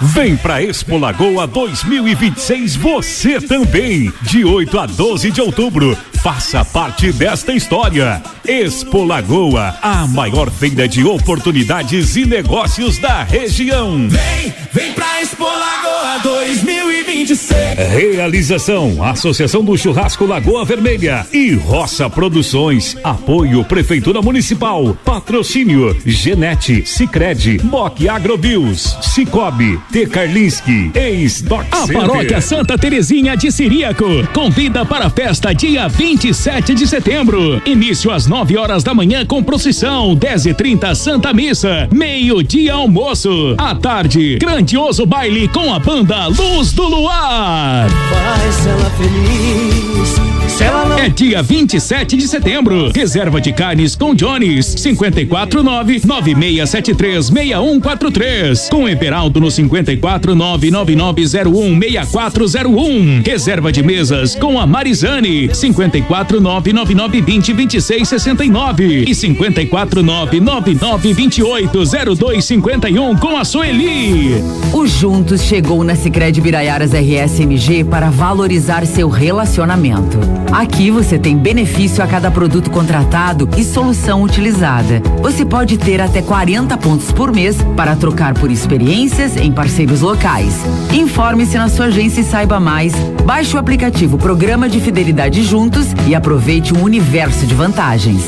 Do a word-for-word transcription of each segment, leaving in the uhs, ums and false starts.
Vem pra Expo Lagoa dois mil e vinte e seis você também, de oito a doze de outubro. Faça parte desta história. Expo Lagoa, a maior feira de oportunidades e negócios da região. Vem, vem pra Expo Lagoa dois mil e vinte e seis. Realização: Associação do Churrasco Lagoa Vermelha e Roça Produções. Apoio Prefeitura Municipal. Patrocínio Genete, Sicredi, Moc Agrobios, Cicobi, T. Karlinski, ex-Doc A Paróquia Santa Terezinha de Ciríaco convida para a festa dia vinte e sete de setembro. Início às nove horas da manhã com procissão, dez e trinta Santa Missa, meio-dia almoço. À tarde, grandioso baile com a banda Luz do Luar. Faz ela feliz. Se ela não... É dia vinte e sete de setembro. Reserva de carnes com Jones, cinquenta e quatro nove nove seis sete três seis um quatro três. Com Everaldo no cinquenta e quatro nove nove nove zero um seis quatro zero um. Reserva de mesas com a Marizane, cinquenta e quatro nove nove nove vinte vinte e seis sessenta e nove e cinquenta e quatro nove nove nove vinte e oito zero dois cinquenta e um com a Sueli. O Juntos chegou na Sicredi Biraiaras R S M G para valorizar seu relacionamento. Aqui você tem benefício a cada produto contratado e solução utilizada. Você pode ter até quarenta pontos por mês para trocar por experiências em parceiros locais. Informe-se na sua agência e saiba mais. Baixe o aplicativo Programa de Fidelidade Juntos e aproveite um universo de vantagens.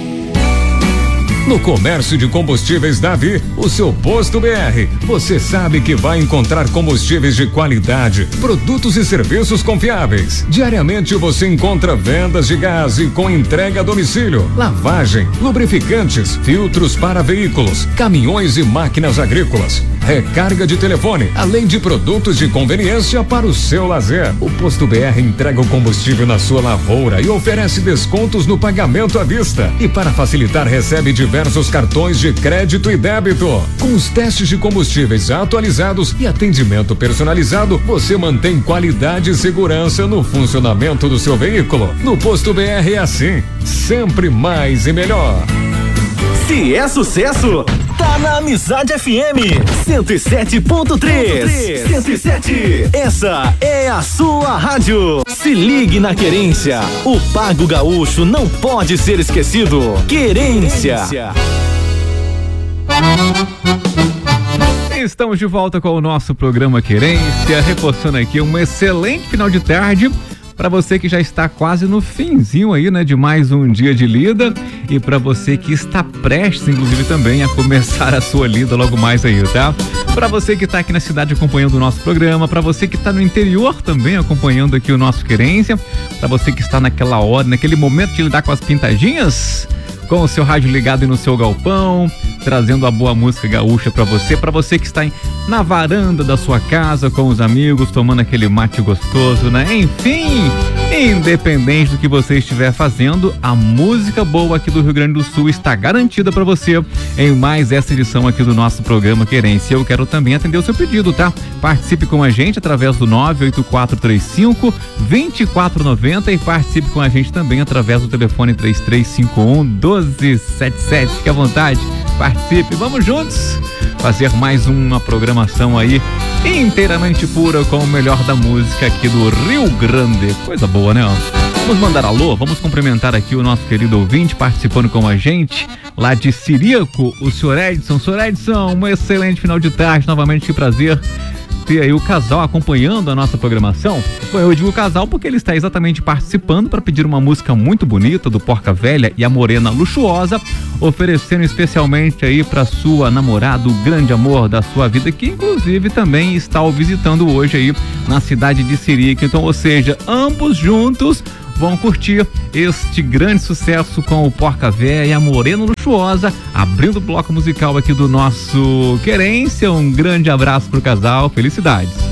No comércio de combustíveis Davi, o seu posto B R, você sabe que vai encontrar combustíveis de qualidade, produtos e serviços confiáveis. Diariamente você encontra vendas de gás e com entrega a domicílio, lavagem, lubrificantes, filtros para veículos, caminhões e máquinas agrícolas, recarga de telefone, além de produtos de conveniência para o seu lazer. O posto B R entrega o combustível na sua lavoura e oferece descontos no pagamento à vista. E para facilitar, recebe diversos cartões de crédito e débito. Com os testes de combustíveis atualizados e atendimento personalizado, você mantém qualidade e segurança no funcionamento do seu veículo. No posto B R é assim, sempre mais e melhor. Se é sucesso, tá na Amizade F M cento e sete ponto três. cento e sete. Essa é a sua rádio. Se ligue na Querência. O Pago Gaúcho não pode ser esquecido. Querência. Estamos de volta com o nosso programa Querência, reforçando aqui um excelente final de tarde para você que já está quase no finzinho aí, né, de mais um dia de lida, e para você que está prestes, inclusive, também a começar a sua lida logo mais aí, tá? Para você que está aqui na cidade acompanhando o nosso programa, para você que está no interior também acompanhando aqui o nosso Querência, para você que está naquela hora, naquele momento de lidar com as pintadinhas, com o seu rádio ligado e no seu galpão, trazendo a boa música gaúcha pra você, pra você que está em, na varanda da sua casa com os amigos, tomando aquele mate gostoso, né? Enfim, independente do que você estiver fazendo, a música boa aqui do Rio Grande do Sul está garantida pra você em mais essa edição aqui do nosso programa Querência. Eu quero também atender o seu pedido, tá? Participe com a gente através do nove oito quatro três cinco, dois quatro nove zero e participe com a gente também através do telefone três três cinco um, um dois sete sete. Fique à vontade, participe, vamos juntos fazer mais uma programação aí inteiramente pura com o melhor da música aqui do Rio Grande. Coisa boa, né? Vamos mandar alô, vamos cumprimentar aqui o nosso querido ouvinte participando com a gente lá de Ciríaco, o senhor Edson. Senhor Edson, um excelente final de tarde, novamente, que prazer ter aí o casal acompanhando a nossa programação. Bom, eu digo casal porque ele está exatamente participando para pedir uma música muito bonita do Porca Velha e a Morena Luxuosa, oferecendo especialmente aí para sua namorada, o grande amor da sua vida, que inclusive também está o visitando hoje aí na cidade de Ciríaco. Então, ou seja, ambos juntos vão curtir este grande sucesso com o Porca Véia e a Morena Luxuosa, abrindo o bloco musical aqui do nosso Querência. Um grande abraço pro casal, felicidades.